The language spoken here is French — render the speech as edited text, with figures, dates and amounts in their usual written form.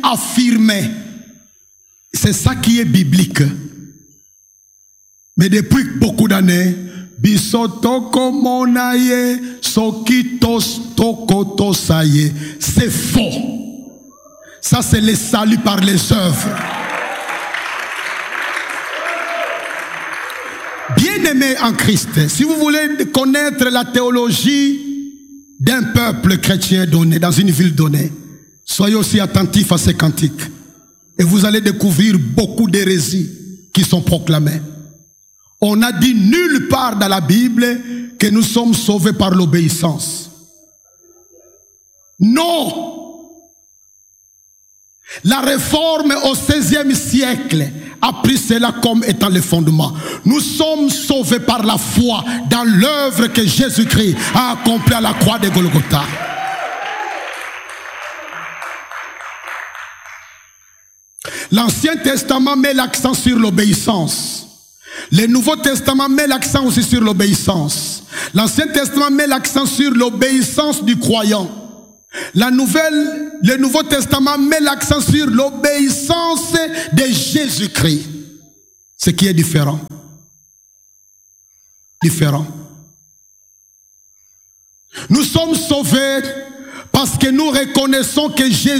affirmer. C'est ça qui est biblique. Mais depuis beaucoup d'années, Bisotoko monaye, sokitos tokotosaye, c'est faux. Ça, c'est le salut par les œuvres. Bien-aimés en Christ, si vous voulez connaître la théologie d'un peuple chrétien donné, dans une ville donnée, soyez aussi attentifs à ces cantiques. Et vous allez découvrir beaucoup d'hérésies qui sont proclamées. On a dit nulle part dans la Bible que nous sommes sauvés par l'obéissance. Non! La réforme au XVIe siècle a pris cela comme étant le fondement. Nous sommes sauvés par la foi dans l'œuvre que Jésus-Christ a accomplie à la croix de Golgotha. L'Ancien Testament met l'accent sur l'obéissance. Le Nouveau Testament met l'accent aussi sur l'obéissance. L'Ancien Testament met l'accent sur l'obéissance du croyant. Le Nouveau Testament met l'accent sur l'obéissance de Jésus-Christ. Ce qui est différent. Nous sommes sauvés parce que nous reconnaissons que Jésus